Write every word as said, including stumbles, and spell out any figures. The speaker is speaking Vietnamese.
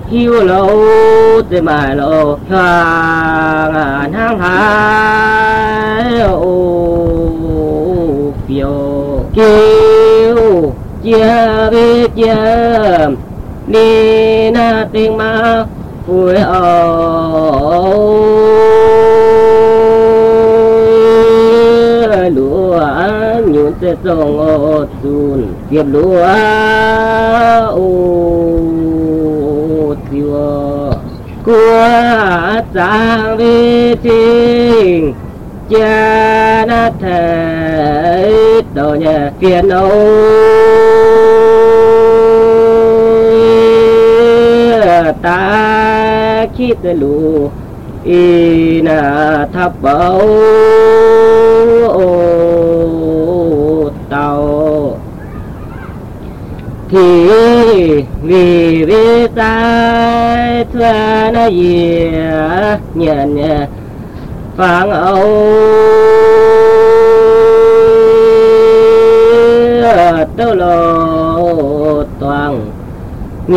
hiu lâu để mà lâu hoàng hang thái ô phiêu kêu chia biết chia đi na tiếng ma vui ơi lúa nhún sẽ sông ô xuân kiếp lúa ô siêu của sang vi trình cha na thể đồ nhà phiền âu ta khi tới lù y na thắp bầu tàu thì vì vì sai thưa nó gì nhận phang âu tâu lô